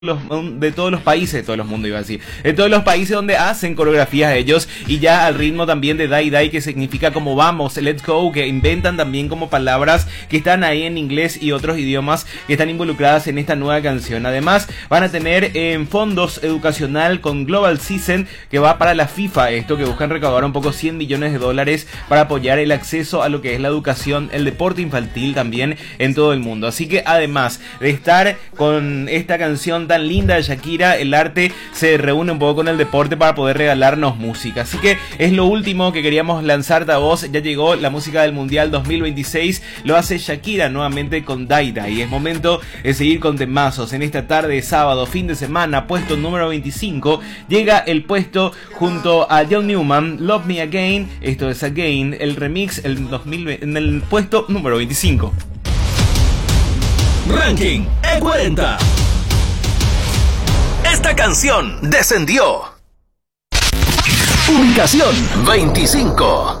de todos los países, de todos los mundos iba a decir, de todos los países donde hacen coreografías ellos, y ya al ritmo también de Dai Dai, que significa como vamos, let's go, que inventan también como palabras que están ahí en inglés y otros idiomas que están involucradas en esta nueva canción. Además van a tener fondos educacional con Global Season, que va para la FIFA, esto que buscan recaudar un poco $100 millones para apoyar el acceso a lo que es la educación, el deporte infantil también en todo el mundo. Así que además de estar con esta canción tan linda de Shakira, el arte se reúne un poco con el deporte para poder regalarnos música. Así que es lo último que queríamos lanzarte a vos. Ya llegó la música del Mundial 2026, lo hace Shakira nuevamente con Dai Dai. Es momento de seguir con temazos en esta tarde de sábado, fin de semana, puesto número 25. Llega el puesto junto a John Newman, Love Me Again, esto es Again, el remix en el puesto número 25. Ranking E40. Esta canción descendió. Ubicación 25.